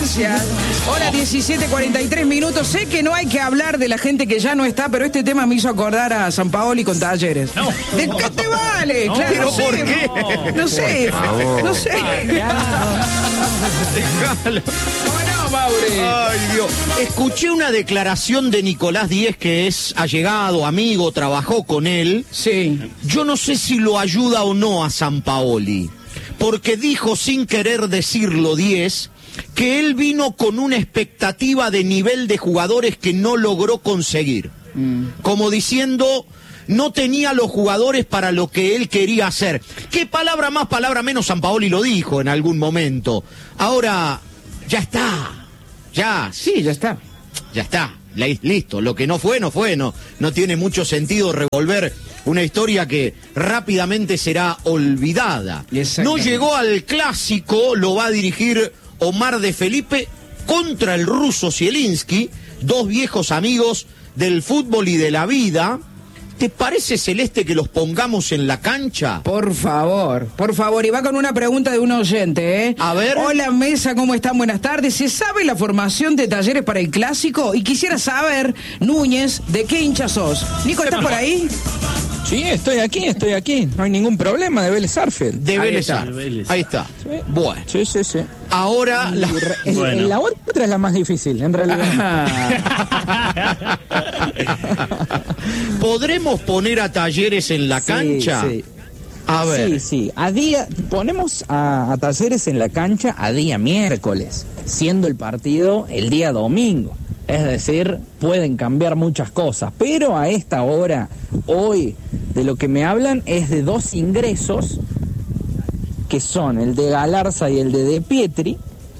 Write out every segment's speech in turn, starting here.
gracias. Hora 17:43. Sé que no hay que hablar de la gente que ya no está, pero este tema me hizo acordar a Sampaoli con Talleres. No. ¿De qué te vale? No, claro, pero no sé. ¿por qué? No sé. No sé. Déjalo. No, Maure. Ay, Dios. Escuché una declaración de Nicolás Díez, que es allegado, amigo, trabajó con él. Sí. Yo no sé si lo ayuda o no a Sampaoli, porque dijo sin querer decirlo Díez que él vino con una expectativa de nivel de jugadores que no logró conseguir. Como diciendo, no tenía los jugadores para lo que él quería hacer. ¿Qué palabra más, palabra menos? Sampaoli lo dijo en algún momento. Ahora, ya está. Ya. Sí, ya está. Ya está. Listo. Lo que no fue, no fue. No tiene mucho sentido revolver una historia que rápidamente será olvidada. No llegó al clásico, lo va a dirigir Omar de Felipe contra el ruso Zielinski, dos viejos amigos del fútbol y de la vida. ¿Te parece, Celeste, que los pongamos en la cancha? Por favor. Y va con una pregunta de un oyente, ¿eh? A ver. Hola, mesa, ¿cómo están? Buenas tardes. ¿Se sabe la formación de Talleres para el clásico? Y quisiera saber, Núñez, ¿de qué hincha sos? Nico, ¿estás por ahí? Sí, estoy aquí. No hay ningún problema de Vélez Sarsfield. De Vélez Sarsfield. Ahí está. Sí. Bueno. Sí. Ahora La otra es la más difícil, en realidad. ¿Podremos poner a Talleres en la cancha? Sí. A ver. Sí. Ponemos a Talleres en la cancha a día miércoles, siendo el partido el día domingo. Es decir, pueden cambiar muchas cosas, pero a esta hora, hoy, de lo que me hablan es de dos ingresos, que son el de Galarza y el de Pietri,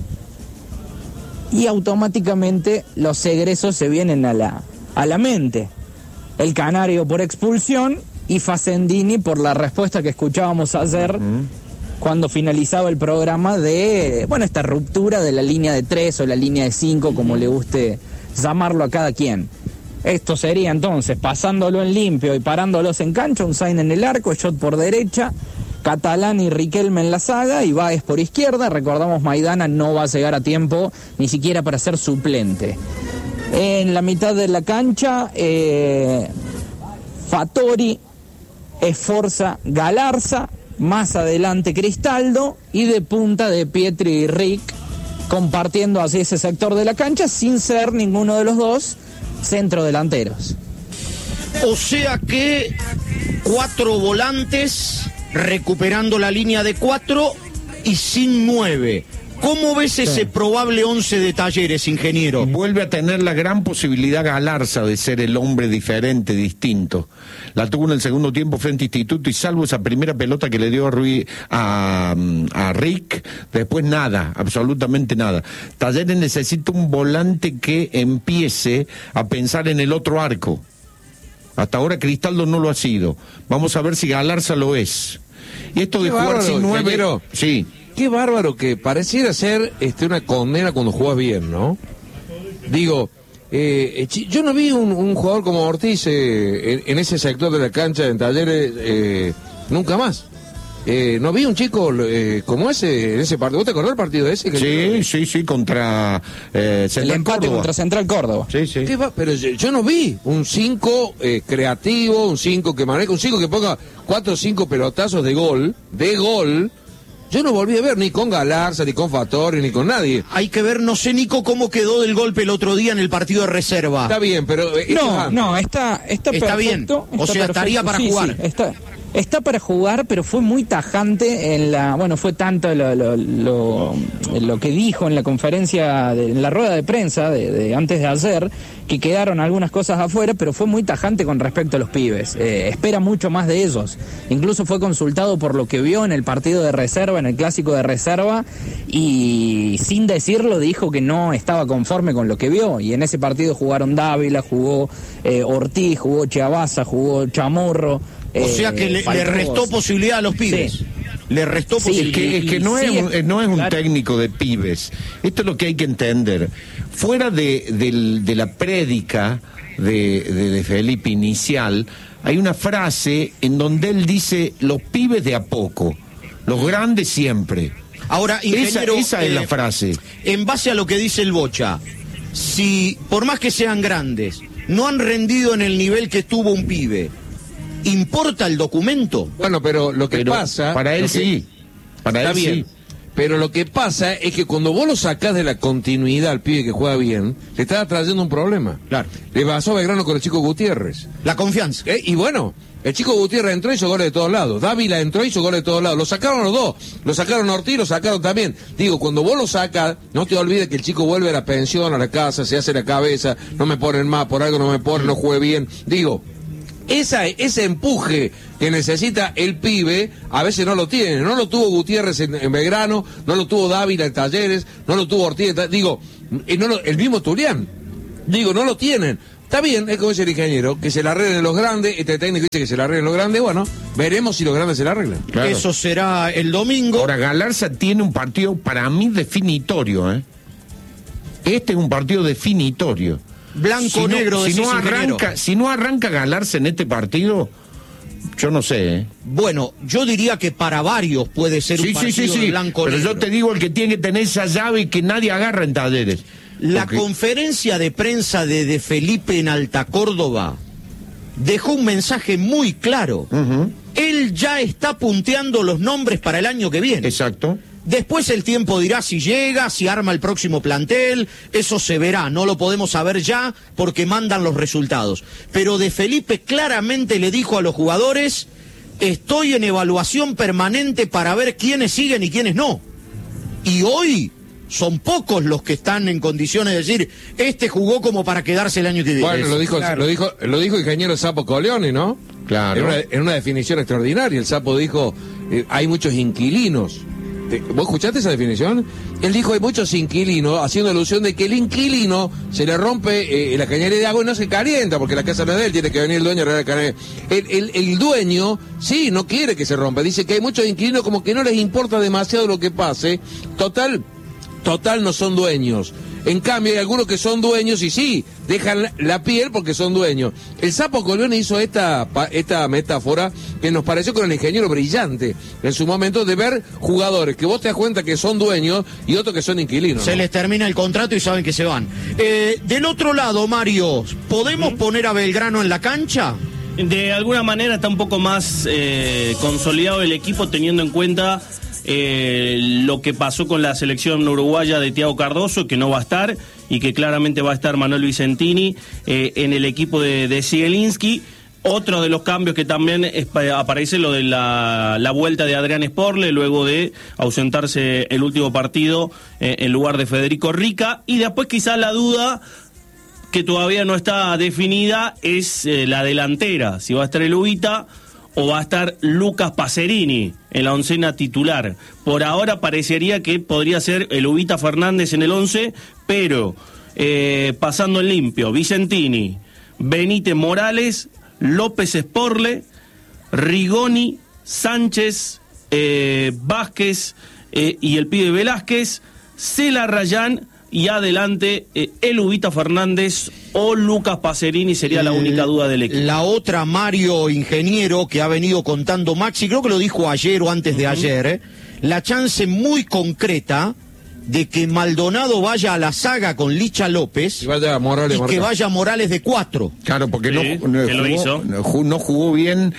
y automáticamente los egresos se vienen a la mente. El Canario por expulsión y Facendini por la respuesta que escuchábamos ayer cuando finalizaba el programa de, esta ruptura de la línea de 3 o la línea de 5, como le guste llamarlo a cada quien. Esto sería entonces, pasándolo en limpio y parándolos en cancha, un Sain en el arco, shot por derecha, Catalán y Riquelme en la saga y Báez por izquierda. Recordamos, Maidana no va a llegar a tiempo ni siquiera para ser suplente. En la mitad de la cancha, Fattori, Esforza, Galarza, más adelante Cristaldo y de punta de Pietri y Rick, compartiendo así ese sector de la cancha sin ser ninguno de los dos centrodelanteros. O sea que 4 volantes recuperando la línea de 4 y sin 9. ¿Cómo ves ese probable 11 de Talleres, ingeniero? Vuelve a tener la gran posibilidad Galarza de ser el hombre diferente, distinto. La tuvo en el segundo tiempo frente a Instituto y salvo esa primera pelota que le dio a Rick, después nada, absolutamente nada. Talleres necesita un volante que empiece a pensar en el otro arco. Hasta ahora Cristaldo no lo ha sido. Vamos a ver si Galarza lo es. Y esto de jugar sin 9... Sí. Qué bárbaro que pareciera ser una condena cuando jugás bien, ¿no? Digo, yo no vi un jugador como Ortiz en ese sector de la cancha en Talleres nunca más. No vi un chico como ese en ese partido. ¿Vos te acordás del partido ese? Sí, contra Central el empate Córdoba. Contra Central Córdoba. Sí. Pero yo no vi un 5 creativo, un 5 que maneja, un 5 que ponga 4 o 5 pelotazos de gol. Yo no volví a ver ni con Galarza, ni con Fattori, ni con nadie. Hay que ver, no sé, Nico, cómo quedó del golpe el otro día en el partido de reserva. Está bien, pero... Está perfecto. Bien. O sea, estaría para jugar. Sí, está para jugar, pero fue muy tajante en la... fue tanto lo que dijo en la conferencia, en la rueda de prensa de antes de ayer, que quedaron algunas cosas afuera, pero fue muy tajante con respecto a los pibes. Espera mucho más de ellos. Incluso fue consultado por lo que vio en el partido de reserva, en el clásico de reserva, y sin decirlo dijo que no estaba conforme con lo que vio. Y en ese partido jugaron Dávila, jugó Ortiz, jugó Chiabaza, jugó Chamorro. O sea que le restó posibilidad a los pibes. Sí. Le restó posibilidad. Es que no es un técnico de pibes. Esto es lo que hay que entender. Fuera de la prédica de Felipe inicial, hay una frase en donde él dice: los pibes de a poco, los grandes siempre. Ahora, ingeniero, esa es la frase. En base a lo que dice el Bocha, si por más que sean grandes, no han rendido en el nivel que tuvo un pibe, ¿importa el documento? Bueno, pero lo que pasa... Para él sí. Para Está él bien. sí. Pero lo que pasa es que cuando vos lo sacás de la continuidad al pibe que juega bien, le estás trayendo un problema. Claro. Le pasó a Belgrano con el Chico Gutiérrez. La confianza. Y bueno, el Chico Gutiérrez entró y hizo goles de todos lados. Dávila entró y hizo goles de todos lados. Lo sacaron los dos. Lo sacaron Ortiz, lo sacaron también. Digo, cuando vos lo sacas, no te olvides que el chico vuelve a la pensión, a la casa, se hace la cabeza, no me ponen más, por algo no me ponen, no juegue bien. Digo, ese empuje que necesita el pibe, a veces no lo tiene. No lo tuvo Gutiérrez en Belgrano, no lo tuvo Dávila en Talleres, no lo tuvo Ortiz digo, el mismo Turián. Digo, no lo tienen. Está bien, es como dice el ingeniero, que se la arreglen los grandes, este técnico dice que se la arreglen los grandes, bueno, veremos si los grandes se la arreglan. Claro. Eso será el domingo. Ahora, Galarza tiene un partido para mí definitorio, ¿eh? Este es un partido definitorio. Blanco-negro, si no arranca Galarza en este partido, yo no sé, ¿eh? Bueno, yo diría que para varios puede ser un partido de blanco-negro. Pero yo te digo, el que tiene que tener esa llave que nadie agarra en Talleres. La conferencia de prensa de Felipe en Alta Córdoba dejó un mensaje muy claro. Él ya está punteando los nombres para el año que viene. Exacto. Después el tiempo dirá si llega, si arma el próximo plantel, eso se verá, no lo podemos saber ya porque mandan los resultados. Pero de Felipe claramente le dijo a los jugadores, estoy en evaluación permanente para ver quiénes siguen y quiénes no. Y hoy son pocos los que están en condiciones de decir, este jugó como para quedarse el año que viene. Bueno, lo dijo el ingeniero Sapo Coleoni, ¿no? Claro. En una definición extraordinaria. El Sapo dijo, hay muchos inquilinos. ¿Vos escuchaste esa definición? Él dijo, hay muchos inquilinos, haciendo alusión de que el inquilino se le rompe la cañería de agua y no se calienta, porque la casa no es de él, tiene que venir el dueño a arreglar la cañería. El dueño, sí, no quiere que se rompa. Dice que hay muchos inquilinos como que no les importa demasiado lo que pase. Total, no son dueños. En cambio, hay algunos que son dueños y sí, dejan la piel porque son dueños. El Sapo Coleoni hizo esta metáfora que nos pareció con el ingeniero brillante en su momento, de ver jugadores que vos te das cuenta que son dueños y otros que son inquilinos. Se les termina el contrato y saben que se van. Del otro lado, Mario, ¿podemos poner a Belgrano en la cancha? De alguna manera está un poco más consolidado el equipo, teniendo en cuenta lo que pasó con la selección uruguaya de Thiago Cardoso, que no va a estar, y que claramente va a estar Manuel Vicentini en el equipo de Zielinski. Otro de los cambios que también aparece lo de la vuelta de Adrián Sporle, luego de ausentarse el último partido en lugar de Federico Rica. Y después quizás la duda, que todavía no está definida, es la delantera, si va a estar el Ubita o va a estar Lucas Pacerini en la oncena titular. Por ahora parecería que podría ser el Ubita Fernández en el 11, pero pasando en limpio, Vicentini, Benítez Morales, López Sporle, Rigoni, Sánchez, Vázquez y el pibe Velázquez, Cela Rayán, y adelante el Ubita Fernández o Lucas Pacerini sería la única duda del equipo. La otra, Mario, ingeniero, que ha venido contando Maxi, creo que lo dijo ayer o antes de ayer, la chance muy concreta de que Maldonado vaya a la saga con Licha López y vaya Morales, que vaya Morales de 4. Claro, porque Sí, no jugó bien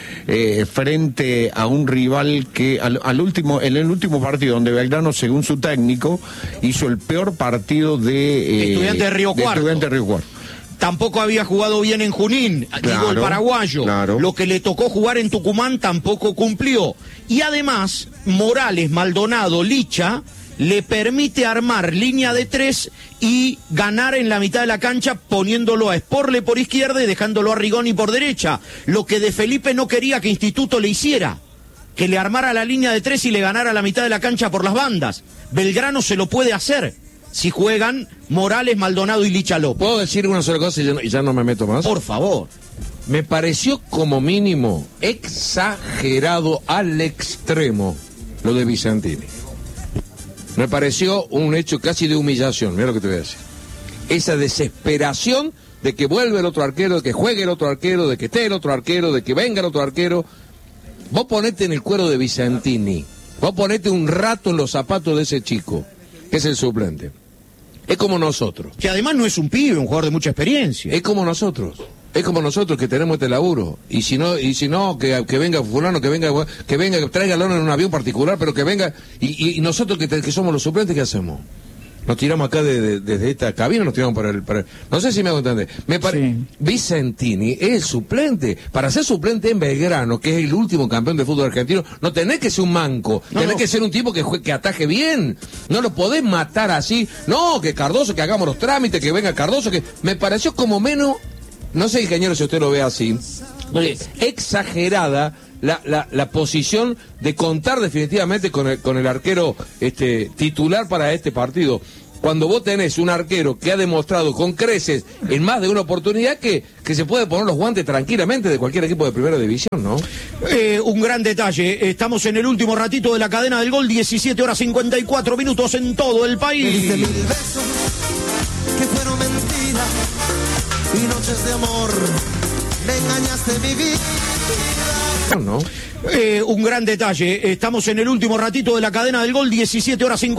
frente a un rival que en el último partido, donde Belgrano, según su técnico, hizo el peor partido de Estudiantes de Río Cuarto. Estudiantes de Río Cuarto. Tampoco había jugado bien en Junín, digo, el paraguayo. Claro. Lo que le tocó jugar en Tucumán tampoco cumplió. Y además, Morales, Maldonado, Licha le permite armar línea de 3 y ganar en la mitad de la cancha, poniéndolo a Sporle por izquierda y dejándolo a Rigoni por derecha. Lo que de Felipe no quería que Instituto le hiciera, que le armara la línea de 3 y le ganara la mitad de la cancha por las bandas. Belgrano se lo puede hacer si juegan Morales, Maldonado y Licha López. ¿Puedo decir una sola cosa y ya no me meto más? Por favor. Me pareció como mínimo exagerado al extremo lo de Vicentini. Me pareció un hecho casi de humillación, mira lo que te voy a decir. Esa desesperación de que vuelva el otro arquero, de que juegue el otro arquero, de que esté el otro arquero, de que venga el otro arquero. Vos ponete en el cuero de Vicentini. Vos ponete un rato en los zapatos de ese chico, que es el suplente. Es como nosotros. Que además no es un pibe, un jugador de mucha experiencia. Es como nosotros que tenemos este laburo. Y si no, que venga fulano, que venga, tráigalo en un avión particular, pero que venga. Y nosotros que somos los suplentes, ¿qué hacemos? Nos tiramos acá desde esta cabina, nos tiramos para el... No sé si me hago entender. Sí. Vicentini es el suplente. Para ser suplente en Belgrano, que es el último campeón del fútbol argentino, no tenés que ser un manco, tenés que ser un tipo que ataje bien. No lo podés matar así. No, que Cardoso, que hagamos los trámites, que venga Cardoso, que... Me pareció como menos... No sé, ingeniero, si usted lo ve así. Exagerada la posición de contar definitivamente con el arquero titular para este partido. Cuando vos tenés un arquero que ha demostrado con creces en más de una oportunidad que se puede poner los guantes tranquilamente de cualquier equipo de primera división, ¿no? Un gran detalle. Estamos en el último ratito de la cadena del gol, 17 horas 54 minutos en todo el país. Me diste 1000 besos que fueron mentiras y noches de amor. Me engañaste mi vida. ¿No? Un gran detalle. Estamos en el último ratito de la cadena del gol, 17 horas 50.